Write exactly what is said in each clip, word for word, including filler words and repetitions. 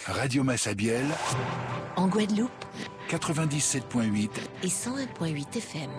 Radio Massabielle, en Guadeloupe, quatre-vingt-dix-sept virgule huit et cent un virgule huit F M.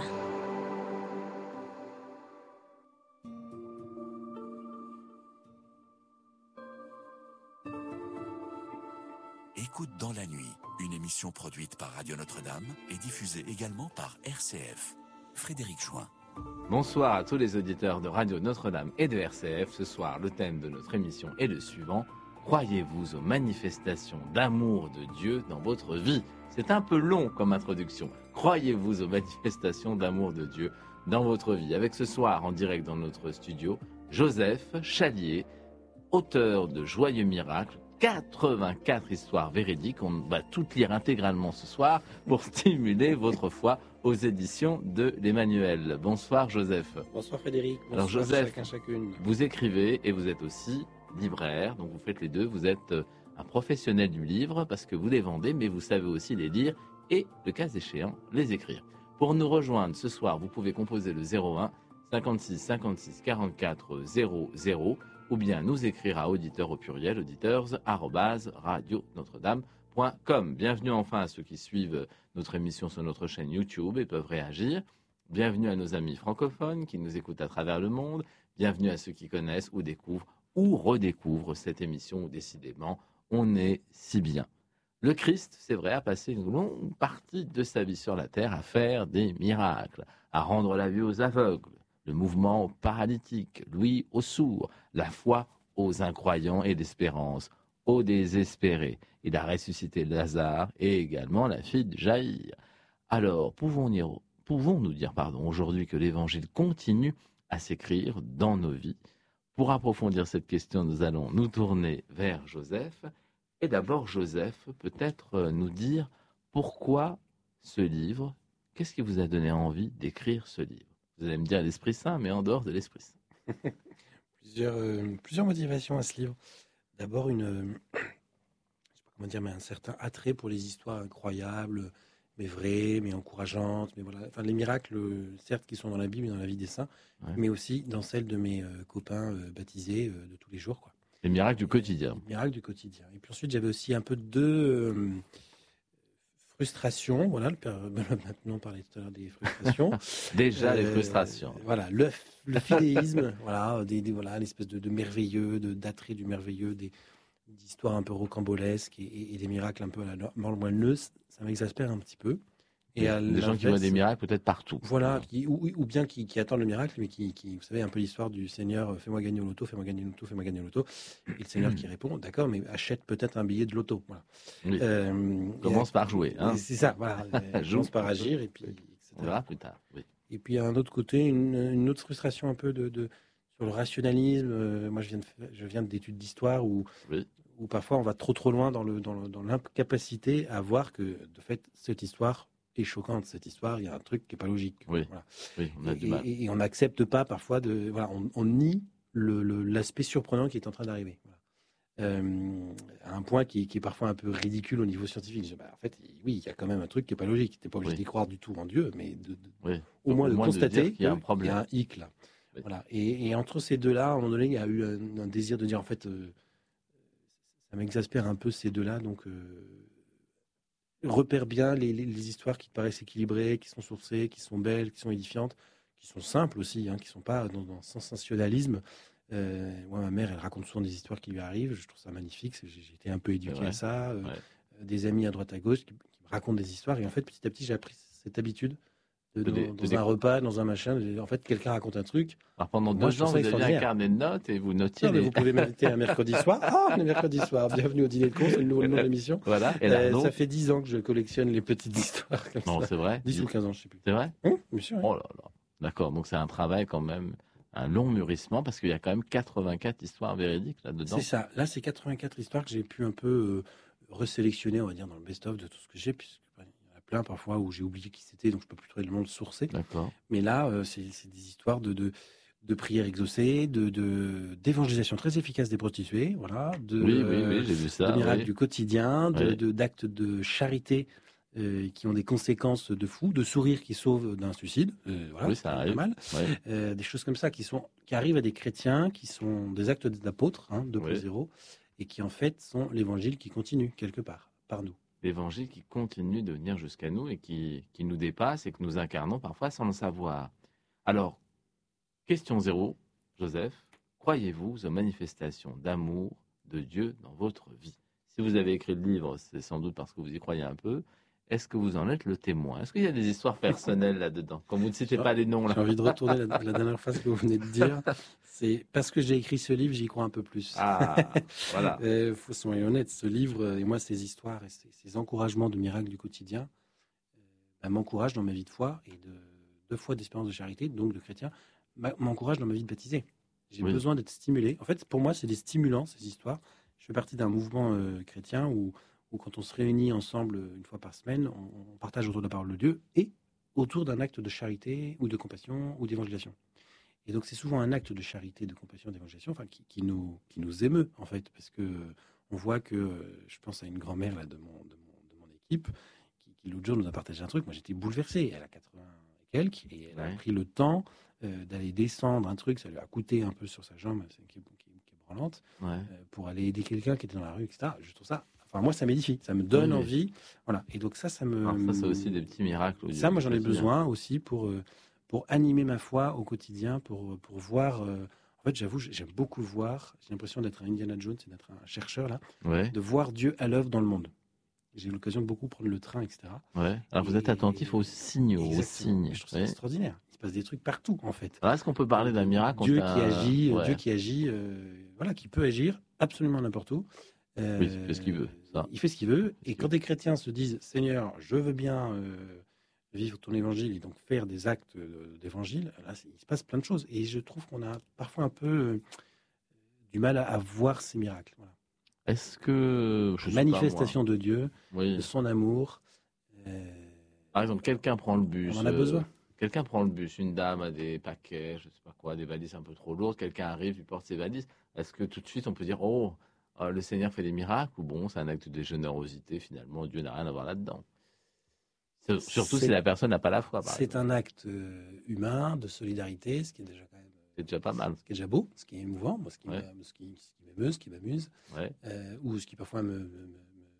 Écoute dans la nuit, une émission produite par Radio Notre-Dame et diffusée également par R C F. Frédéric Chouin. Bonsoir à tous les auditeurs de Radio Notre-Dame et de R C F. Ce soir, le thème de notre émission est le suivant. Croyez-vous aux manifestations d'amour de Dieu dans votre vie ? C'est un peu long comme introduction. Croyez-vous aux manifestations d'amour de Dieu dans votre vie ? Avec ce soir, en direct dans notre studio, Joseph Chalier, auteur de Joyeux Miracles, quatre-vingt-quatre histoires véridiques. On va toutes lire intégralement ce soir pour stimuler votre foi aux éditions de l'Emmanuel. Bonsoir Joseph. Bonsoir Frédéric. Bonsoir. Alors Joseph, chacun, chacune. Vous écrivez et vous êtes aussi libraire, donc vous faites les deux. Vous êtes un professionnel du livre parce que vous les vendez, mais vous savez aussi les lire et, le cas échéant, les écrire. Pour nous rejoindre ce soir, vous pouvez composer le zéro un cinquante-six cinquante-six quarante-quatre zéro zéro ou bien nous écrire à auditeurs au pluriel, auditeurs arobase radio notre dame point com. Bienvenue enfin à ceux qui suivent notre émission sur notre chaîne YouTube et peuvent réagir. Bienvenue à nos amis francophones qui nous écoutent à travers le monde. Bienvenue à ceux qui connaissent ou découvrent ou redécouvrent cette émission où décidément on est si bien. Le Christ, c'est vrai, a passé une longue partie de sa vie sur la terre à faire des miracles, à rendre la vue aux aveugles, le mouvement aux paralytiques, l'ouïe aux sourds, la foi aux incroyants et l'espérance aux désespérés. Il a ressuscité Lazare et également la fille de Jaïr. Alors, pouvons-nous pouvons-nous dire pardon, aujourd'hui que l'Évangile continue à s'écrire dans nos vies ? Pour approfondir cette question, nous allons nous tourner vers Joseph. Et d'abord, Joseph, peut-être nous dire pourquoi ce livre, qu'est-ce qui vous a donné envie d'écrire ce livre ? Vous allez me dire l'Esprit Saint, mais en dehors de l'Esprit Saint. plusieurs, euh, plusieurs motivations à ce livre. D'abord, une, euh, je sais pas comment dire, mais un certain attrait pour les histoires incroyables, mais vraies, mais encourageantes. Mais voilà, enfin, les miracles, certes, qui sont dans la Bible et dans la vie des saints, ouais. mais aussi dans celle de mes euh, copains euh, baptisés euh, de tous les jours, quoi. Les miracles du quotidien. Les miracles du quotidien. Et puis ensuite, j'avais aussi un peu de euh, frustration. Voilà, le père Benoît maintenant parlait tout à l'heure des frustrations. Déjà euh, les frustrations. Voilà, le, le fidéisme, voilà, des, des, voilà, l'espèce de, de merveilleux, de, d'attrait du merveilleux, des, des histoires un peu rocambolesques et, et, et des miracles un peu à la mort moelleuse. Ça m'exaspère un petit peu. Et à des gens qui voient des miracles peut-être partout. Voilà, qui, ou, ou bien qui, qui attendent le miracle, mais qui, qui, vous savez, un peu l'histoire du Seigneur, fais-moi gagner au loto, fais-moi gagner au loto, fais-moi gagner au loto. Et le Seigneur qui répond, d'accord, mais achète peut-être un billet de loto. Voilà. Oui. Euh, Commence par jouer. Hein. C'est ça, voilà. Commence par agir, et puis, et cetera. On verra plus tard, oui. Et puis, à un autre côté, une, une autre frustration un peu de, de, sur le rationalisme. Euh, moi, je viens, de, je viens d'études d'histoire où, oui. où parfois on va trop trop loin dans, le, dans, le, dans l'incapacité à voir que, de fait, cette histoire est choquante, cette histoire, il y a un truc qui n'est pas logique. Oui, voilà. oui, on a et, du mal. Et, et on n'accepte pas parfois, de, voilà, on, on nie le, le, l'aspect surprenant qui est en train d'arriver. Voilà. Euh, à un point qui, qui est parfois un peu ridicule au niveau scientifique. Je, bah, en fait, oui, il y a quand même un truc qui n'est pas logique. Tu n'es pas obligé oui. d'y croire du tout en Dieu, mais de, de, oui. au moins au de moins constater de qu'il y a un problème. Il y a un hic là. Oui. Voilà. Et, et entre ces deux-là, à un moment donné, il y a eu un, un désir de dire, en fait, euh, ça m'exaspère un peu ces deux-là, donc... Euh, repère bien les, les, les histoires qui te paraissent équilibrées, qui sont sourcées, qui sont belles, qui sont édifiantes, qui sont simples aussi, hein, qui ne sont pas dans, dans le sensationnalisme. Euh, moi, ma mère, elle raconte souvent des histoires qui lui arrivent. Je trouve ça magnifique. J'ai, j'ai été un peu éduqué à ça. Euh, ouais. Des amis à droite à gauche qui, qui me racontent des histoires. Et en fait, petit à petit, j'ai appris cette habitude de, de, dans, de dans un repas, dans un machin. En fait, quelqu'un raconte un truc. Alors pendant moi, deux ans, vous aviez un carnet de notes et vous notiez. Non, les... mais vous pouvez m'inviter un mercredi soir. Ah, le mercredi soir. Bienvenue au dîner de con, c'est le nouveau nom de l'émission. Voilà. Et euh, ça fait dix ans que je collectionne les petites histoires. Comme non, ça. c'est vrai. dix ou quinze ans, je ne sais plus. C'est vrai. Hum, bien sûr. Oh là là. D'accord. Donc c'est un travail quand même, un long mûrissement parce qu'il y a quand même quatre-vingt-quatre histoires véridiques là-dedans. C'est ça. Là, c'est quatre-vingt-quatre histoires que j'ai pu un peu euh, resélectionner, on va dire, dans le best-of de tout ce que j'ai, puisque plein parfois où j'ai oublié qui c'était, donc je peux plus trouver le nom de sourcé. D'accord. Mais là, euh, c'est, c'est des histoires de, de, de prières exaucées, de, de, d'évangélisation très efficace des prostituées, voilà, de, oui, oui, oui, j'ai vu ça, de miracles oui. du quotidien, de, oui. de, d'actes de charité euh, qui ont des conséquences de fou, de sourires qui sauvent d'un suicide, euh, voilà, oui, ça arrive. Pas mal. Oui. Euh, des choses comme ça qui, sont, qui arrivent à des chrétiens, qui sont des actes d'apôtres, hein, deux point zéro. Oui. et qui en fait sont l'évangile qui continue quelque part, par nous. L'évangile qui continue de venir jusqu'à nous et qui, qui nous dépasse et que nous incarnons parfois sans le savoir. Alors, question zéro, Joseph, croyez-vous aux manifestations d'amour de Dieu dans votre vie? Si vous avez écrit le livre, c'est sans doute parce que vous y croyez un peu. Est-ce que vous en êtes le témoin? Est-ce qu'il y a des histoires personnelles là-dedans? Comme vous ne citez pas les noms là. J'ai envie de retourner la, la dernière phrase que vous venez de dire. C'est parce que j'ai écrit ce livre, j'y crois un peu plus. Ah, voilà. Il euh, faut soyez honnête, ce livre, et moi, ces histoires et ces, ces encouragements de miracles du quotidien euh, bah, m'encouragent dans ma vie de foi et de deux fois d'espérance de charité, donc de chrétien, bah, m'encouragent dans ma vie de baptisé. J'ai Oui. besoin d'être stimulé. En fait, pour moi, c'est des stimulants, ces histoires. Je fais partie d'un mouvement euh, chrétien où où quand on se réunit ensemble une fois par semaine, on, on partage autour de la parole de Dieu et autour d'un acte de charité ou de compassion ou d'évangélisation. Et donc c'est souvent un acte de charité, de compassion, d'évangélisation, enfin qui, qui nous qui nous émeut en fait, parce que on voit que je pense à une grand-mère là de mon de mon, de mon équipe qui, qui l'autre jour nous a partagé un truc. Moi j'étais bouleversé. Elle a quatre-vingts et quelques et elle a Ouais. pris le temps euh, d'aller descendre un truc. Ça lui a coûté un peu sur sa jambe, c'est qui, qui, qui est branlante, Ouais. euh, pour aller aider quelqu'un qui était dans la rue, et cetera. Je trouve ça. Enfin, moi, ça m'édifie, ça me donne Oui, oui. envie. Voilà. Et donc, ça, ça me. Alors ça, c'est aussi des petits miracles. au Ça, moi, du j'en ai quotidien. besoin aussi pour, euh, pour animer ma foi au quotidien, pour, pour voir. euh, En fait, j'avoue, j'aime beaucoup voir. J'ai l'impression d'être un Indiana Jones et d'être un chercheur, là, Ouais, de voir Dieu à l'œuvre dans le monde. J'ai eu l'occasion de beaucoup prendre le train, et cetera. ouais. Alors vous êtes Et- attentif aux signes, aux Exactement. signes. Je trouve ça Ouais. extraordinaire. Il se passe des trucs partout, en fait. Alors est-ce qu'on peut parler d'un miracle? Dieu quand qui un- agit, euh, Ouais. Dieu qui agit, euh, voilà, qui peut agir absolument n'importe où. Euh, Oui, il fait ce qu'il veut, ça. Il fait ce qu'il veut. qu'il Et quand veut. des chrétiens se disent, Seigneur, je veux bien euh, vivre ton évangile et donc faire des actes euh, d'évangile, là, c'est- il se passe plein de choses. Et je trouve qu'on a parfois un peu euh, du mal à, à voir ces miracles. Voilà. Est-ce que je sais Manifestation de Dieu, pas, moi. Oui. de son amour. euh, Par exemple, quelqu'un prend le bus. On en a euh, besoin. Quelqu'un prend le bus, une dame a des paquets, je sais pas quoi, des valises un peu trop lourdes. Quelqu'un arrive, il porte ses valises. Est-ce que tout de suite on peut dire, oh, euh, le Seigneur fait des miracles, ou bon, c'est un acte de générosité, finalement, Dieu n'a rien à voir là-dedans. C'est- Surtout C'est- si la personne n'a pas la foi, par C'est exemple. un acte euh, humain, de solidarité, ce qui est déjà quand même C'est déjà pas mal. ce qui est déjà beau, ce qui est émouvant, moi, ce qui Ouais. m'a- ce qui, ce qui m'émeut, ce qui m'amuse, Ouais. euh, ou ce qui parfois me, me- me-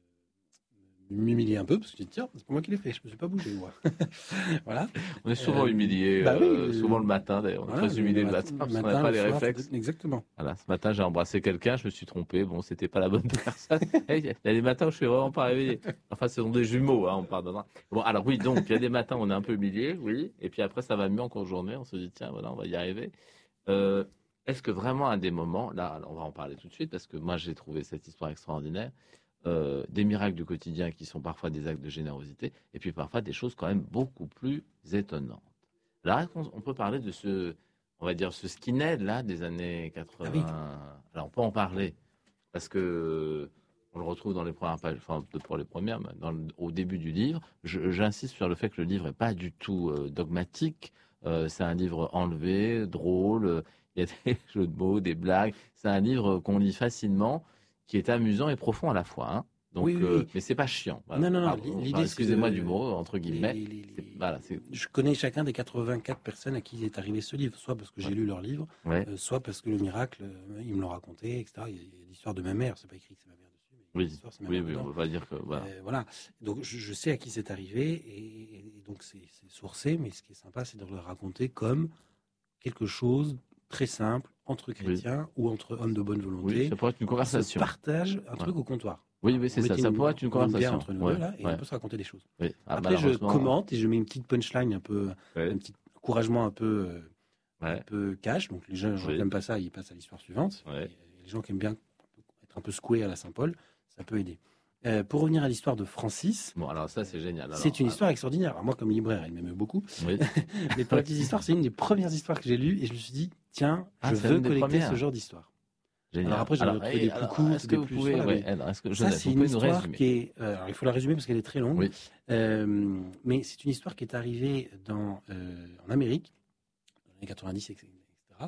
me- m'humilie un peu, parce que je dis, tiens, c'est pas moi qui l'ai fait, je me suis pas bougé, moi. Voilà. On est souvent Euh, humilié, bah oui, euh, euh, souvent le matin d'ailleurs. On est Voilà, très humilié le mat- matin parce qu'on n'a pas le les soir, réflexes. peut-être- Exactement. Voilà, ce matin j'ai embrassé quelqu'un, je me suis trompé. Bon, c'était pas la bonne personne. Hey, Il y a des matins où je suis vraiment pas réveillé. Enfin, ce sont des jumeaux, hein, on pardonnera. Bon, alors oui, donc il y a des matins où on est un peu humilié, oui, et puis après ça va mieux en cours de journée. On se dit tiens, voilà, on va y arriver. Euh, Est-ce que vraiment à des moments, là, alors, on va en parler tout de suite parce que moi j'ai trouvé cette histoire extraordinaire. Euh, des miracles du quotidien qui sont parfois des actes de générosité, et puis parfois des choses quand même beaucoup plus étonnantes. Là, est-ce qu'on- on peut parler de ce, on va dire, ce skinhead là des années quatre-vingts. Ah oui. Alors on peut en parler parce que on le retrouve dans les premières pages, enfin peut-être pour les premières, mais dans le- au début du livre. Je- J'insiste sur le fait que le livre est pas du tout euh, dogmatique. Euh, c'est un livre enlevé, drôle. euh, Il y a des jeux de mots, des blagues. C'est un livre qu'on lit facilement, qui est amusant et profond à la fois. Hein. Donc, Oui, oui, euh, oui. mais c'est pas chiant. Non, non, non, Pardon, l'idée, enfin, c'est excusez-moi de- du mot entre guillemets. Les- les- les- C'est- Voilà, c'est Je connais chacun des quatre-vingt-quatre personnes à qui est arrivé ce livre, soit parce que j'ai Ouais. lu leur livre, ouais. euh, soit parce que le miracle, euh, ils me l'ont raconté, et cetera. Il y a, il y a l'histoire de ma mère, c'est pas écrit que c'est ma mère dessus, mais Oui, l'histoire, c'est ma oui, mère oui, dedans. on va dire que voilà. Euh, voilà. Donc je, je sais à qui c'est arrivé et, et donc c'est c'est sourcé, mais ce qui est sympa, c'est de le raconter comme quelque chose très simple entre chrétiens ou entre hommes de bonne Oui, volonté. ça pourrait être une On se conversation. partage un truc au comptoir. Oui, oui, c'est On ça. mettait Ça une- pourrait être une on met une bière conversation. entre nous Ouais, deux, là, et ouais, on peut se raconter des choses. oui. Ah, Après, je malheureusement, commente et je mets une petite punchline un peu, ouais, un petit encouragement un peu, euh, un ouais, peu cash. Donc les gens, gens Oui. qui n'aiment pas ça, ils passent à l'histoire suivante. Ouais. Et les gens qui aiment bien être un peu secoués à la Saint-Paul, ça peut aider. Euh, pour revenir à l'histoire de Francis, Bon, alors ça, c'est génial. Alors, c'est une ah, histoire extraordinaire. Alors moi, comme libraire, elle m'aime beaucoup. Oui. Mais pour la petite histoire, c'est une des premières histoires que j'ai lues et je me suis dit, tiens, Ah, je c'est veux une des collecter premières. ce genre d'histoire. Génial. Alors après, j'en ai retrouvé et des alors, plus courtes, Est-ce que des vous plus- pouvez, voilà, ouais, mais alors, est-ce que Ça, Joseph, c'est vous une pouvez nous histoire résumer? qui est. euh, alors, il faut la résumer parce qu'elle est très longue. Oui. Euh, mais c'est une histoire qui est arrivée dans, euh, en Amérique, dans les années quatre-vingt-dix, et cetera.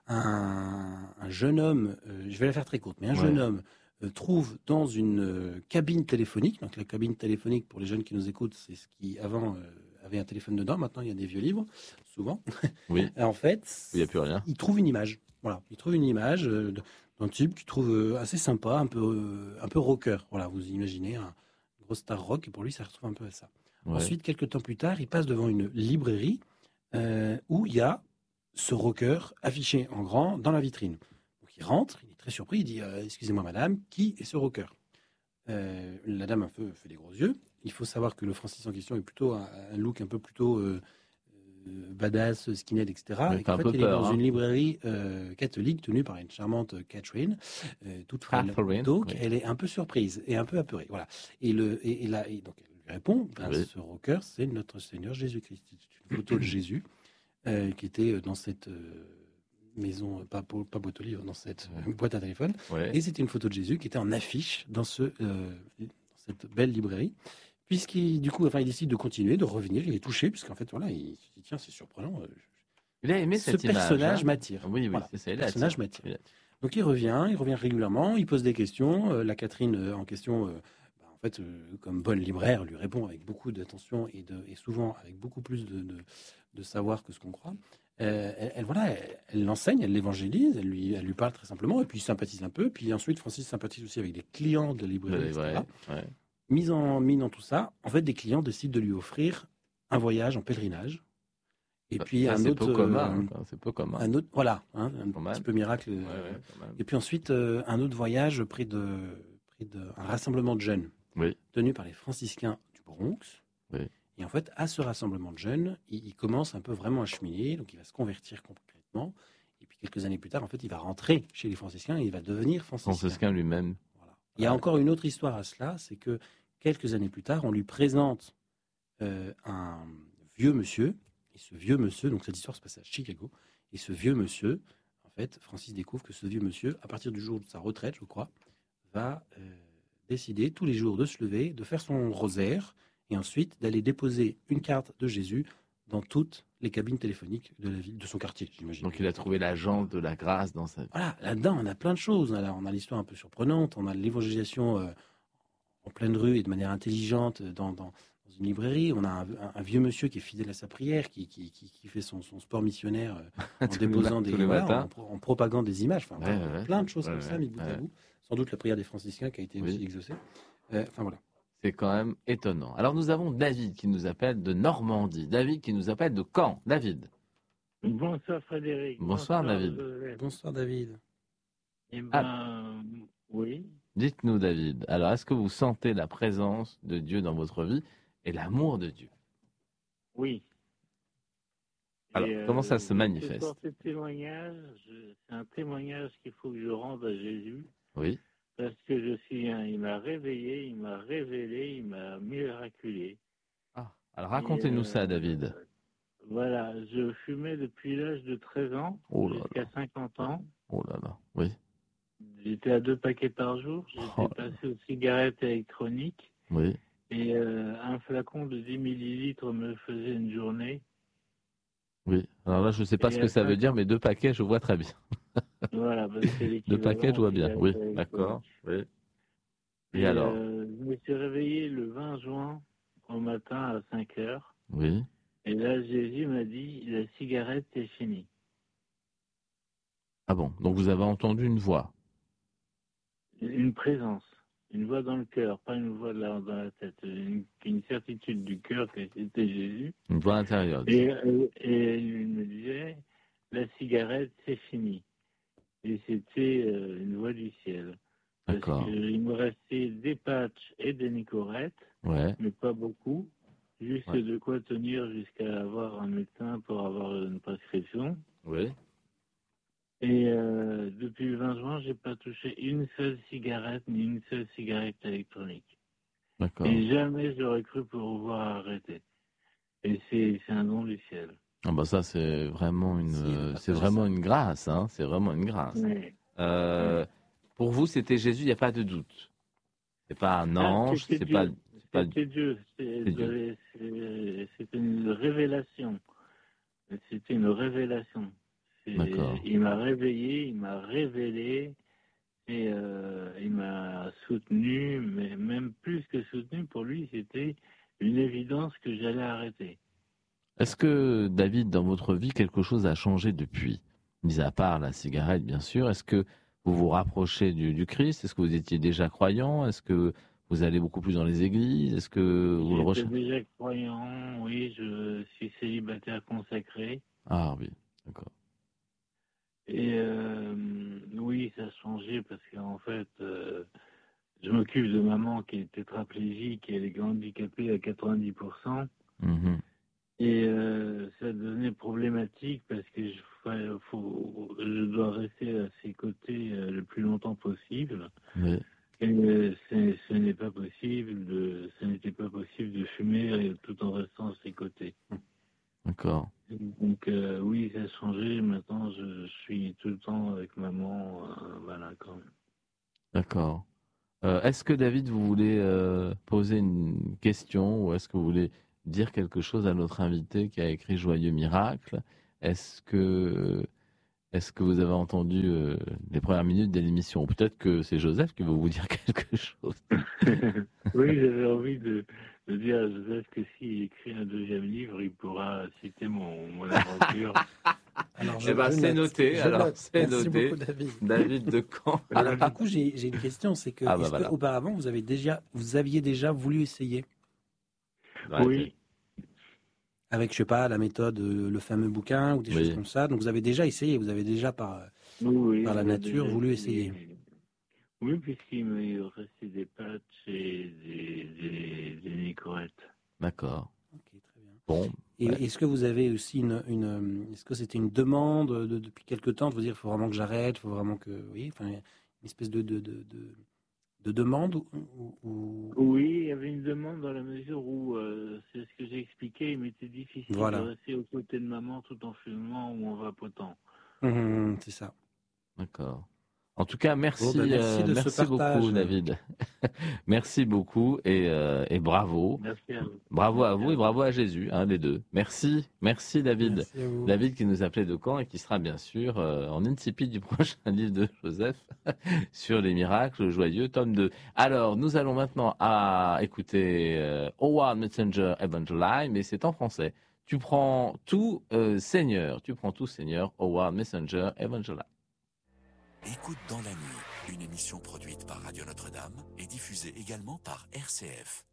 Un, un jeune homme, euh, je vais la faire très courte, mais un Ouais. jeune homme euh, trouve dans une euh, cabine téléphonique, donc la cabine téléphonique, pour les jeunes qui nous écoutent, c'est ce qui avant euh, avait un téléphone dedans, maintenant il y a des vieux livres, souvent. Oui. Et en fait, Il n'y a plus rien. il trouve une image. Voilà, il trouve une image euh, de- un type qui trouve euh, assez sympa, un peu, euh, un peu rocker. Voilà, vous imaginez un, une grosse star rock, et pour lui, ça ressemble un peu à ça. Ouais. Ensuite, quelques temps plus tard, il passe devant une librairie euh, où il y a ce rocker affiché en grand dans la vitrine. Donc il rentre, il est très surpris, il dit euh, excusez-moi madame, qui est ce rocker euh, La dame un peu fait des gros yeux. Il faut savoir que le Francis en question est plutôt un, un look un peu plutôt euh, euh, badass, skinhead, et cetera. Ouais, et qu'en un fait, peu il peur, est dans hein. une librairie euh, catholique tenue par une charmante Catherine, euh, toute frêle. Catherine, Donc oui. elle est un peu surprise et un peu apeurée. Voilà. Et, le, et, et là, et donc elle lui répond ben, Oui. ce rocker, c'est notre Seigneur Jésus-Christ. C'est une photo de Jésus euh, qui était dans cette euh, maison, euh, pas, pas boîte aux livres, dans cette euh, boîte à téléphone. Ouais. Et c'était une photo de Jésus qui était en affiche dans, ce, euh, dans cette belle librairie. Puisqu'il, du coup, enfin, il décide de continuer, de revenir, il est touché, puisqu'en fait, voilà, il se dit, tiens, c'est surprenant. euh, Il a aimé Ce cette image. personnage hein. m'attire. Oui, oui, Voilà, c'est ça. ce Il personnage attire. m'attire. Il attire. Donc il revient, il revient régulièrement, il pose des questions. Euh, la Catherine euh, en question, euh, bah, en fait, euh, comme bonne libraire, lui répond avec beaucoup d'attention et, de, et souvent avec beaucoup plus de, de, de savoir que ce qu'on croit. Euh, elle, elle, voilà, elle, elle l'enseigne, elle l'évangélise, elle lui, elle lui parle très simplement, et puis il sympathise un peu. Puis ensuite, Francis sympathise aussi avec des clients de la librairie, Ouais, et cetera. ouais, ouais. Mise en mine dans tout ça, en fait, des clients décident de lui offrir un voyage en pèlerinage. Et Ça- puis ça, un c'est autre, peu commun. euh, hein, quoi. C'est peu commun. un autre, voilà, hein, un Quand petit même. peu miracle. Ouais, euh, ouais, quand même. Et puis ensuite, euh, un autre voyage près de, près d'un rassemblement de jeunes Oui. tenu par les franciscains du Bronx. Oui. Et en fait, à ce rassemblement de jeunes, il, il commence un peu vraiment à cheminer, donc il va se convertir concrètement. Et puis quelques années plus tard, en fait, il va rentrer chez les franciscains et il va devenir franciscain. Franciscain lui-même. Voilà. Il y a Ouais. encore une autre histoire à cela, c'est que quelques années plus tard, on lui présente euh, un vieux monsieur. Et ce vieux monsieur, donc cette histoire se passe à Chicago, et ce vieux monsieur, en fait, Francis découvre que ce vieux monsieur, à partir du jour de sa retraite, je crois, va euh, décider tous les jours de se lever, de faire son rosaire, et ensuite d'aller déposer une carte de Jésus dans toutes les cabines téléphoniques de la ville, de son quartier, j'imagine. Donc il a trouvé l'agent de la grâce dans sa vie. Voilà, là-dedans, on a plein de choses. On a, on a l'histoire un peu surprenante, on a l'évangélisation euh, en pleine rue et de manière intelligente dans, dans, dans une librairie. On a un, un- un vieux monsieur qui est fidèle à sa prière, qui, qui, qui, qui fait son, son sport missionnaire euh, en Tous les déposant ma- des, tous les voilà, matins. en, pro- en propagant des images. Enfin, Ouais, voilà, ouais, plein de choses ouais, comme ça, ouais, mis bout à ouais. bout. Sans doute la prière des franciscains qui a été Oui. aussi exaucée. Euh, Enfin voilà. C'est quand même étonnant. Alors nous avons David qui nous appelle de Normandie. David qui nous appelle de Caen. David. Bonsoir Frédéric. Bonsoir, David. Joseph. Bonsoir David. Eh ben, oui. Dites-nous David. Alors est-ce que vous sentez la présence de Dieu dans votre vie et l'amour de Dieu? Oui. Alors, Et, comment ça se ce manifeste? soir, ce témoignage, je- c'est un témoignage qu'il faut que je rende à Jésus, Oui. parce que je suis un, il m'a réveillé, il m'a révélé, il m'a miraculé. Ah, alors racontez-nous Et, ça euh, David. Voilà, je fumais depuis l'âge de treize ans Oh là jusqu'à cinquante ans. Oh là là. Oui. J'étais à deux paquets par jour, j'étais Oh. passé aux cigarettes électroniques. Oui. Et euh, un flacon de dix millilitres me faisait une journée. Oui. Alors là je ne sais pas Et ce que à ça veut cinq dire, ans. mais deux paquets je vois très bien. Voilà, bah, c'est Deux l'équivalent paquets je vois aux bien. cigarettes Oui. électroniques. D'accord. Oui. Et, Et alors? euh, je me suis réveillé le vingt juin au matin à cinq heures. Oui. Et là, Jésus m'a dit, la cigarette, c'est fini. Ah bon. Donc vous avez entendu une voix. Une présence, une voix dans le cœur, pas une voix là, dans la tête. Une, une certitude du cœur que c'était Jésus. Une voix intérieure. Et, et, et il me disait, la cigarette, c'est fini. Et c'était euh, une voix du ciel. Parce D'accord. qu'il me restait des patchs et des nicorettes, Ouais. mais pas beaucoup. Juste Ouais. de quoi tenir jusqu'à avoir un médecin pour avoir une prescription. Oui. Et euh, depuis le vingt juin, j'ai pas touché une seule cigarette ni une seule cigarette électronique. D'accord. Et jamais j'aurais cru pouvoir arrêter. Et c'est c'est un don du ciel. Ah bah ça c'est vraiment une Si, euh, on c'est partage vraiment ça. une grâce hein, c'est vraiment une grâce. Mais, Euh, pour vous c'était Jésus, il n'y a pas de doute. C'est pas un Ah, ange, c'était c'est Dieu. pas c'est pas C'était Dieu. C'est- C'est Dieu. c'est- C'était une révélation. C'était une révélation. C'est- D'accord. Il m'a réveillé, il m'a révélé et euh, il m'a soutenu, mais même plus que soutenu, pour lui, c'était une évidence que j'allais arrêter. Est-ce que David dans votre vie quelque chose a changé depuis, mis à part la cigarette bien sûr, est-ce que vous vous rapprochez du, du Christ? Est-ce que vous étiez déjà croyant? Est-ce que vous allez beaucoup plus dans les églises? Est-ce que vous le J'étais recherchez? déjà croyant, oui, je suis célibataire consacré. Ah oui, d'accord. Et euh, oui, ça a changé parce qu'en fait, euh, je m'occupe de maman qui est tétraplégique et elle est handicapée à quatre-vingt-dix pour cent. Mhm. Et euh, ça devenait problématique parce que je, faut, faut- je dois rester à ses côtés euh, le plus longtemps possible. Oui, Et euh, c'est- ce n'est pas possible, de, ce n'était pas possible de fumer euh, tout en restant à ses côtés. d'accord. Donc euh, oui, ça a changé. Maintenant, je, je suis tout le temps avec maman. euh, voilà, quand même. D'accord. Euh, est-ce que David, vous voulez euh, poser une question ou est-ce que vous voulez dire quelque chose à notre invité qui a écrit Joyeux Miracle? Est-ce que, est-ce que vous avez entendu euh, les premières minutes de l'émission? Ou peut-être que c'est Joseph qui veut vous dire quelque chose. Oui, j'avais envie de, de dire à Joseph que s'il écrit un deuxième livre, il pourra citer mon, mon aventure. Alors, Eh ben, c'est note. noté, Je alors, note. c'est Merci noté. beaucoup, David. David de Caen. Alors, du coup, j'ai j'ai une question. C'est que, Ah, bah, est-ce voilà. qu'auparavant, vous, avez déjà, vous aviez déjà voulu essayer Ouais, Oui, avec, je sais pas, la méthode, euh, le fameux bouquin ou des Oui. choses comme ça? Donc, vous avez déjà essayé, vous avez déjà par, oui, oui, par la j'ai nature déjà voulu essayé. essayer. Oui, puisqu'il me restait des patchs et des, des, des nicorettes. D'accord. Ok, très bien. Bon. Et ouais. est-ce que vous avez aussi une, une est-ce que c'était une demande de- depuis quelque temps de vous dire, il faut vraiment que j'arrête, il faut vraiment que, oui, enfin, une espèce de, de, de, de, de demande ou, ou- ou- Oui, il y avait une demande dans la mesure où, euh, c'est ce que j'ai expliqué, il m'était difficile Voilà. de rester aux côtés de maman tout en fumant ou en vapotant. Hum, c'est ça. D'accord. En tout cas, merci, Bon, ben, merci euh, de ce merci beaucoup, partage. David. Merci beaucoup et, euh, et bravo. Merci à vous. Bravo à Merci vous à et vous. bravo à Jésus, hein, les deux. Merci, merci David. Merci à vous. David qui nous appelait de Caen et qui sera bien sûr euh, en incipit du prochain livre de Joseph sur les miracles joyeux, tome deux. Alors, nous allons maintenant à écouter euh, Howard Messenger Evangeli, mais c'est en français. Tu prends tout, euh, Seigneur, tu prends tout, Seigneur, Howard Messenger Evangeli. Écoute dans la nuit, une émission produite par Radio Notre-Dame et diffusée également par R C F.